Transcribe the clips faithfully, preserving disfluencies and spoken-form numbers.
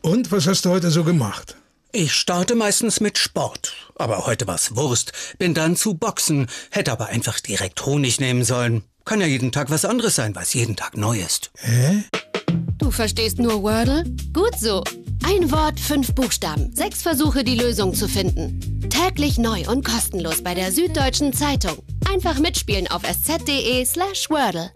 Und was hast du heute so gemacht? Ich starte meistens mit Sport. Aber heute war's Wurst. Bin dann zu Boxen. Hätte aber einfach direkt Honig nehmen sollen. Kann ja jeden Tag was anderes sein, weil es jeden Tag neu ist. Hä? Du verstehst nur Wordle? Gut so. Ein Wort, fünf Buchstaben. Sechs Versuche, die Lösung zu finden. Täglich neu und kostenlos bei der Süddeutschen Zeitung. Einfach mitspielen auf sz.de slash Wordle.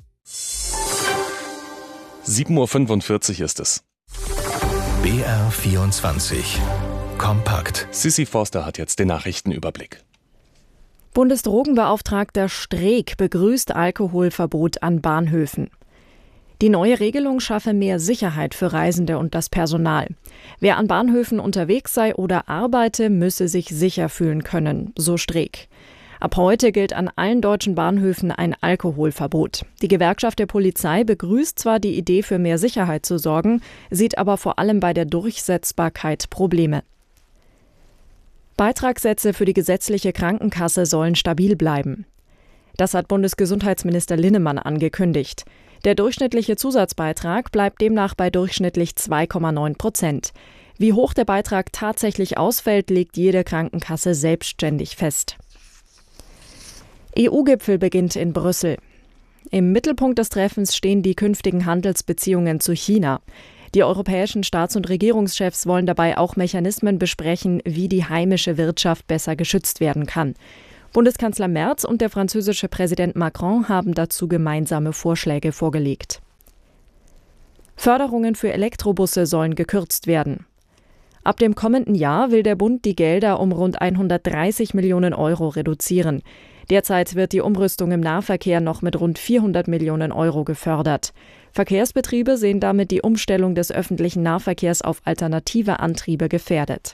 sieben Uhr fünfundvierzig ist es. B R vierundzwanzig. Kompakt. Sissi Forster hat jetzt den Nachrichtenüberblick. Bundesdrogenbeauftragter Streeck begrüßt Alkoholverbot an Bahnhöfen. Die neue Regelung schaffe mehr Sicherheit für Reisende und das Personal. Wer an Bahnhöfen unterwegs sei oder arbeite, müsse sich sicher fühlen können, so Streeck. Ab heute gilt an allen deutschen Bahnhöfen ein Alkoholverbot. Die Gewerkschaft der Polizei begrüßt zwar die Idee, für mehr Sicherheit zu sorgen, sieht aber vor allem bei der Durchsetzbarkeit Probleme. Beitragssätze für die gesetzliche Krankenkasse sollen stabil bleiben. Das hat Bundesgesundheitsminister Linnemann angekündigt. Der durchschnittliche Zusatzbeitrag bleibt demnach bei durchschnittlich zwei Komma neun Prozent. Wie hoch der Beitrag tatsächlich ausfällt, legt jede Krankenkasse selbstständig fest. E U-Gipfel beginnt in Brüssel. Im Mittelpunkt des Treffens stehen die künftigen Handelsbeziehungen zu China. Die europäischen Staats- und Regierungschefs wollen dabei auch Mechanismen besprechen, wie die heimische Wirtschaft besser geschützt werden kann. Bundeskanzler Merz und der französische Präsident Macron haben dazu gemeinsame Vorschläge vorgelegt. Förderungen für Elektrobusse sollen gekürzt werden. Ab dem kommenden Jahr will der Bund die Gelder um rund hundertdreißig Millionen Euro reduzieren. Derzeit wird die Umrüstung im Nahverkehr noch mit rund vierhundert Millionen Euro gefördert. Verkehrsbetriebe sehen damit die Umstellung des öffentlichen Nahverkehrs auf alternative Antriebe gefährdet.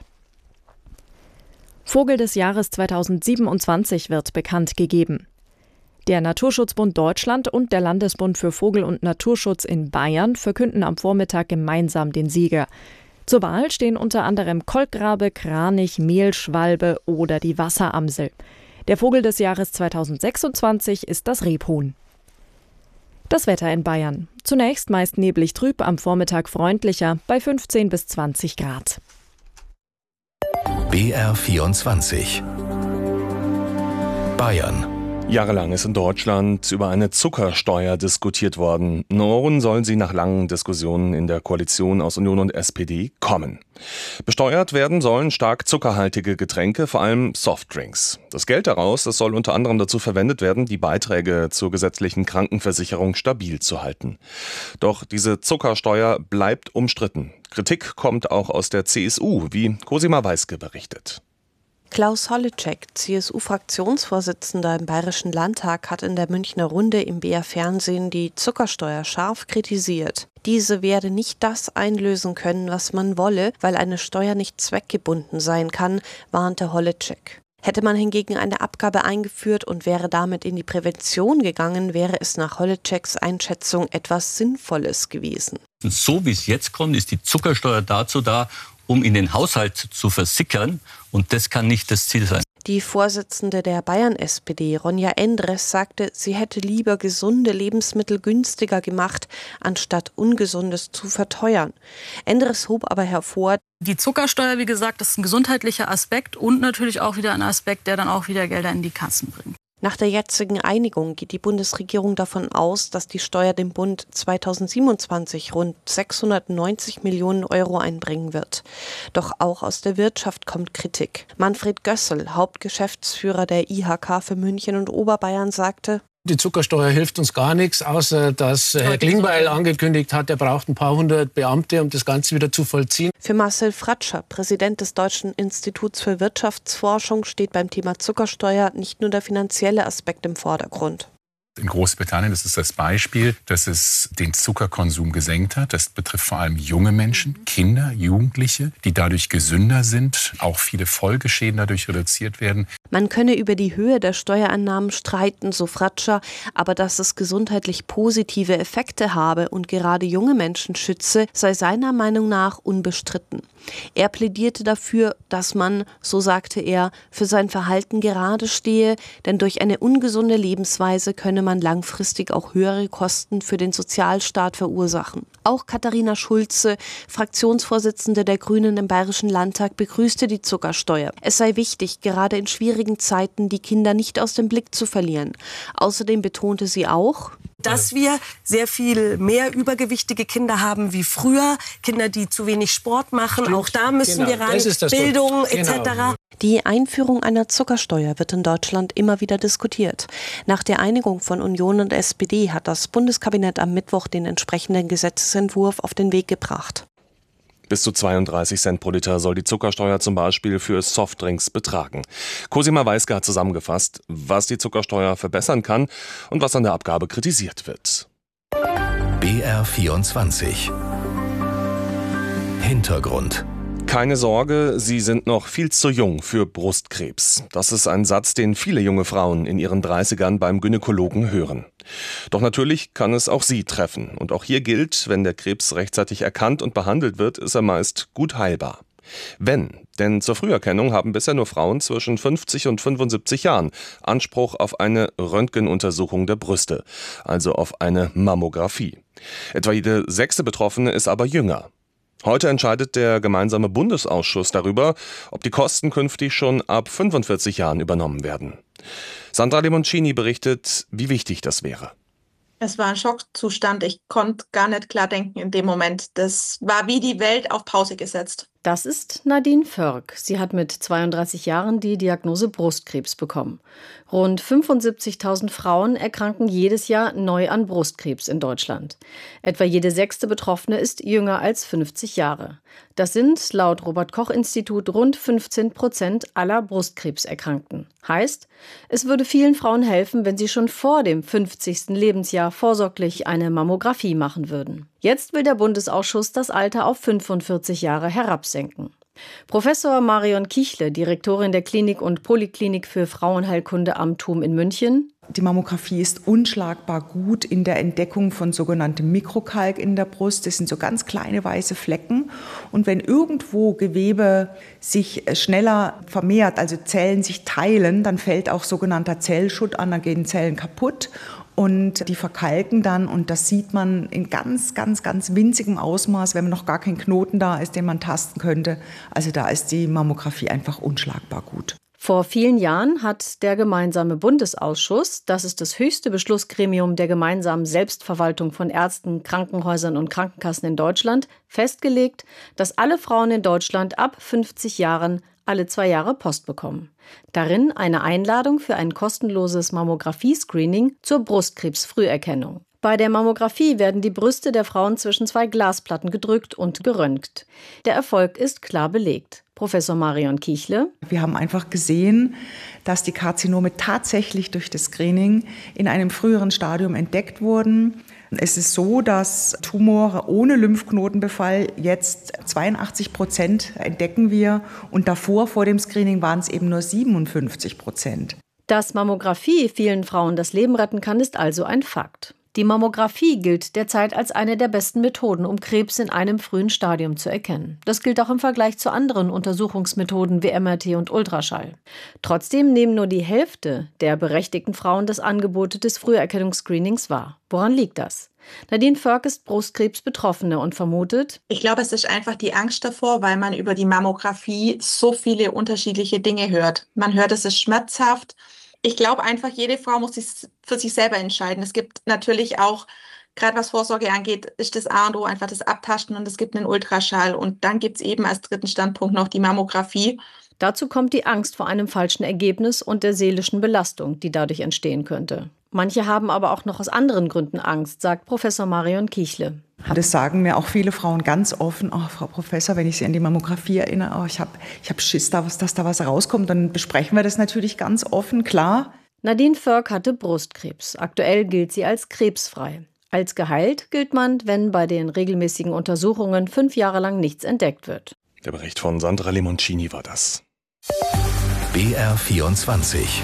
Vogel des Jahres zweitausendsiebenundzwanzig wird bekannt gegeben. Der Naturschutzbund Deutschland und der Landesbund für Vogel- und Naturschutz in Bayern verkünden am Vormittag gemeinsam den Sieger. Zur Wahl stehen unter anderem Kolkrabe, Kranich, Mehlschwalbe oder die Wasseramsel. Der Vogel des Jahres zweitausendsechsundzwanzig ist das Rebhuhn. Das Wetter in Bayern. Zunächst meist neblig trüb, am Vormittag freundlicher bei fünfzehn bis zwanzig Grad. B R vierundzwanzig. Bayern. Jahrelang ist in Deutschland über eine Zuckersteuer diskutiert worden. Nun soll sie nach langen Diskussionen in der Koalition aus Union und S P D kommen. Besteuert werden sollen stark zuckerhaltige Getränke, vor allem Softdrinks. Das Geld daraus, das soll unter anderem dazu verwendet werden, die Beiträge zur gesetzlichen Krankenversicherung stabil zu halten. Doch diese Zuckersteuer bleibt umstritten. Kritik kommt auch aus der C S U, wie Cosima Weiske berichtet. Klaus Holleczek, C S U-Fraktionsvorsitzender im Bayerischen Landtag, hat in der Münchner Runde im B R-Fernsehen die Zuckersteuer scharf kritisiert. Diese werde nicht das einlösen können, was man wolle, weil eine Steuer nicht zweckgebunden sein kann, warnte Holleczek. Hätte man hingegen eine Abgabe eingeführt und wäre damit in die Prävention gegangen, wäre es nach Holleczeks Einschätzung etwas Sinnvolles gewesen. So wie es jetzt kommt, ist die Zuckersteuer dazu da, um in den Haushalt zu versickern. Und das kann nicht das Ziel sein. Die Vorsitzende der Bayern-S P D, Ronja Endres, sagte, sie hätte lieber gesunde Lebensmittel günstiger gemacht, anstatt Ungesundes zu verteuern. Endres hob aber hervor: Die Zuckersteuer, wie gesagt, ist ein gesundheitlicher Aspekt und natürlich auch wieder ein Aspekt, der dann auch wieder Gelder in die Kassen bringt. Nach der jetzigen Einigung geht die Bundesregierung davon aus, dass die Steuer dem Bund zweitausendsiebenundzwanzig rund sechshundertneunzig Millionen Euro einbringen wird. Doch auch aus der Wirtschaft kommt Kritik. Manfred Gössel, Hauptgeschäftsführer der I H K für München und Oberbayern, sagte: Die Zuckersteuer hilft uns gar nichts, außer dass Herr Klingbeil angekündigt hat, er braucht ein paar hundert Beamte, um das Ganze wieder zu vollziehen. Für Marcel Fratscher, Präsident des Deutschen Instituts für Wirtschaftsforschung, steht beim Thema Zuckersteuer nicht nur der finanzielle Aspekt im Vordergrund. In Großbritannien, das ist das Beispiel, dass es den Zuckerkonsum gesenkt hat. Das betrifft vor allem junge Menschen, Kinder, Jugendliche, die dadurch gesünder sind, auch viele Folgeschäden dadurch reduziert werden. Man könne über die Höhe der Steuerannahmen streiten, so Fratscher, aber dass es gesundheitlich positive Effekte habe und gerade junge Menschen schütze, sei seiner Meinung nach unbestritten. Er plädierte dafür, dass man, so sagte er, für sein Verhalten gerade stehe, denn durch eine ungesunde Lebensweise könne man langfristig auch höhere Kosten für den Sozialstaat verursachen. Auch Katharina Schulze, Fraktionsvorsitzende der Grünen im Bayerischen Landtag, begrüßte die Zuckersteuer. Es sei wichtig, gerade in schwierigen Zeiten die Kinder nicht aus dem Blick zu verlieren. Außerdem betonte sie auch, dass wir sehr viel mehr übergewichtige Kinder haben wie früher, Kinder, die zu wenig Sport machen. Stimmt. Auch da müssen genau. wir ran, Bildung genau. et cetera. Die Einführung einer Zuckersteuer wird in Deutschland immer wieder diskutiert. Nach der Einigung von Union und S P D hat das Bundeskabinett am Mittwoch den entsprechenden Gesetzesentwurf auf den Weg gebracht. Bis zu zweiunddreißig Cent pro Liter soll die Zuckersteuer zum Beispiel für Softdrinks betragen. Cosima Weiske hat zusammengefasst, was die Zuckersteuer verbessern kann und was an der Abgabe kritisiert wird. B R vierundzwanzig. Hintergrund. Keine Sorge, Sie sind noch viel zu jung für Brustkrebs. Das ist ein Satz, den viele junge Frauen in ihren dreißigern beim Gynäkologen hören. Doch natürlich kann es auch Sie treffen. Und auch hier gilt, wenn der Krebs rechtzeitig erkannt und behandelt wird, ist er meist gut heilbar. Wenn, denn zur Früherkennung haben bisher nur Frauen zwischen fünfzig und fünfundsiebzig Jahren Anspruch auf eine Röntgenuntersuchung der Brüste, also auf eine Mammographie. Etwa jede sechste Betroffene ist aber jünger. Heute entscheidet der gemeinsame Bundesausschuss darüber, ob die Kosten künftig schon ab fünfundvierzig Jahren übernommen werden. Sandra Lemoncini berichtet, wie wichtig das wäre. Es war ein Schockzustand. Ich konnte gar nicht klar denken in dem Moment. Das war wie die Welt auf Pause gesetzt. Das ist Nadine Förk. Sie hat mit zweiunddreißig Jahren die Diagnose Brustkrebs bekommen. Rund fünfundsiebzigtausend Frauen erkranken jedes Jahr neu an Brustkrebs in Deutschland. Etwa jede sechste Betroffene ist jünger als fünfzig Jahre. Das sind laut Robert-Koch-Institut rund fünfzehn Prozent aller Brustkrebserkrankten. Heißt, es würde vielen Frauen helfen, wenn sie schon vor dem fünfzigsten Lebensjahr vorsorglich eine Mammographie machen würden. Jetzt will der Bundesausschuss das Alter auf fünfundvierzig Jahre herabsenken. Professor Marion Kichle, Direktorin der Klinik und Poliklinik für Frauenheilkunde am TUM in München. Die Mammographie ist unschlagbar gut in der Entdeckung von sogenanntem Mikrokalk in der Brust. Das sind so ganz kleine weiße Flecken. Und wenn irgendwo Gewebe sich schneller vermehrt, also Zellen sich teilen, dann fällt auch sogenannter Zellschutt an, dann gehen Zellen kaputt. Und die verkalken dann, und das sieht man in ganz, ganz, ganz winzigem Ausmaß, wenn noch gar kein Knoten da ist, den man tasten könnte. Also da ist die Mammographie einfach unschlagbar gut. Vor vielen Jahren hat der gemeinsame Bundesausschuss, das ist das höchste Beschlussgremium der gemeinsamen Selbstverwaltung von Ärzten, Krankenhäusern und Krankenkassen in Deutschland, festgelegt, dass alle Frauen in Deutschland ab fünfzig Jahren alle zwei Jahre Post bekommen. Darin eine Einladung für ein kostenloses Mammographie-Screening zur Brustkrebsfrüherkennung. Bei der Mammographie werden die Brüste der Frauen zwischen zwei Glasplatten gedrückt und geröntgt. Der Erfolg ist klar belegt. Professor Marion Kichle. Wir haben einfach gesehen, dass die Karzinome tatsächlich durch das Screening in einem früheren Stadium entdeckt wurden. Es ist so, dass Tumore ohne Lymphknotenbefall jetzt zweiundachtzig Prozent entdecken wir, und davor, vor dem Screening, waren es eben nur siebenundfünfzig Prozent. Dass Mammographie vielen Frauen das Leben retten kann, ist also ein Fakt. Die Mammographie gilt derzeit als eine der besten Methoden, um Krebs in einem frühen Stadium zu erkennen. Das gilt auch im Vergleich zu anderen Untersuchungsmethoden wie M R T und Ultraschall. Trotzdem nehmen nur die Hälfte der berechtigten Frauen das Angebot des Früherkennungsscreenings wahr. Woran liegt das? Nadine Förk ist Brustkrebs-Betroffene und vermutet: Ich glaube, es ist einfach die Angst davor, weil man über die Mammographie so viele unterschiedliche Dinge hört. Man hört, es ist schmerzhaft. Ich glaube einfach, jede Frau muss sich für sich selber entscheiden. Es gibt natürlich auch, gerade was Vorsorge angeht, ist das A und O einfach das Abtasten, und es gibt einen Ultraschall. Und dann gibt es eben als dritten Standpunkt noch die Mammographie. Dazu kommt die Angst vor einem falschen Ergebnis und der seelischen Belastung, die dadurch entstehen könnte. Manche haben aber auch noch aus anderen Gründen Angst, sagt Professor Marion Kichle. Das sagen mir auch viele Frauen ganz offen: Oh, Frau Professor, wenn ich Sie an die Mammographie erinnere, oh, ich habe ich hab Schiss, dass da was rauskommt. Dann besprechen wir das natürlich ganz offen, klar. Nadine Förk hatte Brustkrebs. Aktuell gilt sie als krebsfrei. Als geheilt gilt man, wenn bei den regelmäßigen Untersuchungen fünf Jahre lang nichts entdeckt wird. Der Bericht von Sandra Lemoncini war das. B R vierundzwanzig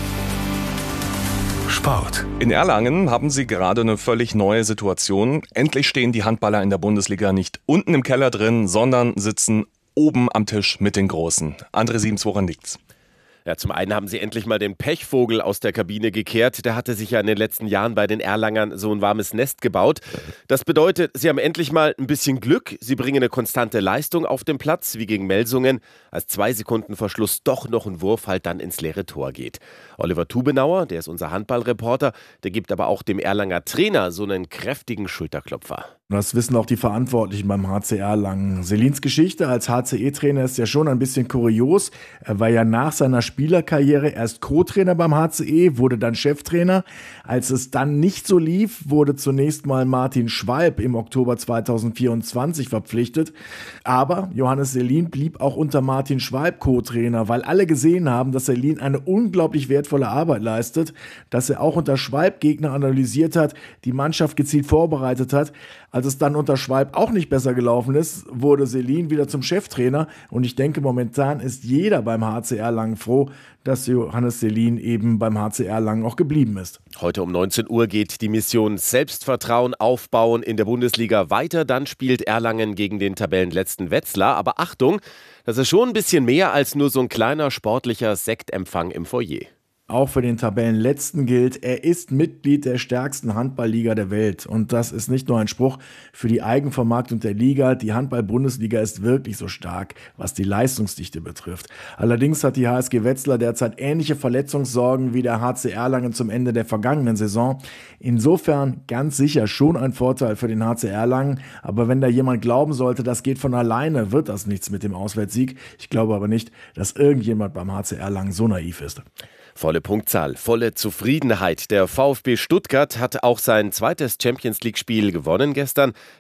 Sport. In Erlangen haben sie gerade eine völlig neue Situation. Endlich stehen die Handballer in der Bundesliga nicht unten im Keller drin, sondern sitzen oben am Tisch mit den Großen. André Siebens, woran liegt's? Ja, zum einen haben sie endlich mal den Pechvogel aus der Kabine gekehrt. Der hatte sich ja in den letzten Jahren bei den Erlangern so ein warmes Nest gebaut. Das bedeutet, sie haben endlich mal ein bisschen Glück. Sie bringen eine konstante Leistung auf den Platz, wie gegen Melsungen, als zwei Sekunden vor Schluss doch noch ein Wurf halt dann ins leere Tor geht. Oliver Tubenauer, der ist unser Handballreporter, der gibt aber auch dem Erlanger Trainer so einen kräftigen Schulterklopfer. Das wissen auch die Verantwortlichen beim H C Erlangen. Selins Geschichte als H C E-Trainer ist ja schon ein bisschen kurios. Er war ja nach seiner Spielerkarriere erst Co-Trainer beim H C E, wurde dann Cheftrainer. Als es dann nicht so lief, wurde zunächst mal Martin Schwalb im Oktober zweitausendvierundzwanzig verpflichtet. Aber Johannes Selin blieb auch unter Martin Schwalb Co-Trainer, weil alle gesehen haben, dass Selin eine unglaublich wertvolle Arbeit leistet, dass er auch unter Schwalb Gegner analysiert hat, die Mannschaft gezielt vorbereitet hat. Als es dann unter Schwalb auch nicht besser gelaufen ist, wurde Selin wieder zum Cheftrainer. Und ich denke, momentan ist jeder beim H C Erlangen froh, dass Johannes Selin eben beim H C Erlangen auch geblieben ist. Heute um neunzehn Uhr geht die Mission Selbstvertrauen aufbauen in der Bundesliga weiter. Dann spielt Erlangen gegen den Tabellenletzten Wetzlar. Aber Achtung, das ist schon ein bisschen mehr als nur so ein kleiner sportlicher Sektempfang im Foyer. Auch für den Tabellenletzten gilt, er ist Mitglied der stärksten Handballliga der Welt. Und das ist nicht nur ein Spruch für die Eigenvermarktung der Liga. Die Handball-Bundesliga ist wirklich so stark, was die Leistungsdichte betrifft. Allerdings hat die H S G Wetzlar derzeit ähnliche Verletzungssorgen wie der H C Erlangen zum Ende der vergangenen Saison. Insofern ganz sicher schon ein Vorteil für den H C Erlangen. Aber wenn da jemand glauben sollte, das geht von alleine, wird das nichts mit dem Auswärtssieg. Ich glaube aber nicht, dass irgendjemand beim H C Erlangen so naiv ist. Volle Punktzahl, volle Zufriedenheit. Der VfB Stuttgart hat auch sein zweites Champions-League-Spiel gewonnen gestern.